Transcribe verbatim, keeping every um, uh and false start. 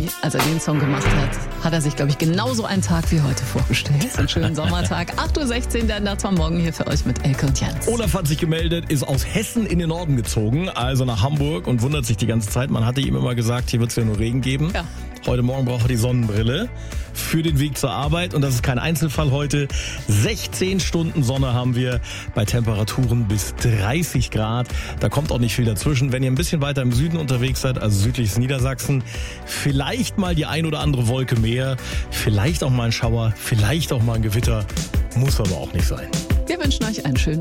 als er den Song gemacht hat, hat er sich, glaube ich, genauso einen Tag wie heute vorgestellt. Einen schönen Sommertag. acht Uhr sechzehn, der Nacht am Morgen hier für euch mit Elke und Jens. Olaf hat sich gemeldet, ist aus Hessen in den Norden gezogen, also nach Hamburg, und wundert sich die ganze Zeit. Man hatte ihm immer gesagt, hier wird es ja nur Regen geben. Ja. Heute Morgen braucht er die Sonnenbrille für den Weg zur Arbeit. Und das ist kein Einzelfall heute. sechzehn Stunden Sonne haben wir bei Temperaturen bis dreißig Grad. Da kommt auch nicht viel dazwischen. Wenn ihr ein bisschen weiter im Süden unterwegs seid, also südliches Niedersachsen, vielleicht mal die ein oder andere Wolke mehr, vielleicht auch mal ein Schauer, vielleicht auch mal ein Gewitter. Muss aber auch nicht sein. Wir wünschen euch einen schönen